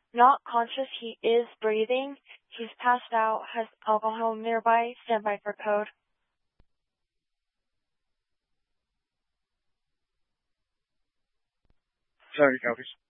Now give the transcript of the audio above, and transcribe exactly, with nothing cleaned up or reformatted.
Not conscious, he is breathing. He's passed out, has alcohol nearby. Stand by for code. Sorry, copies.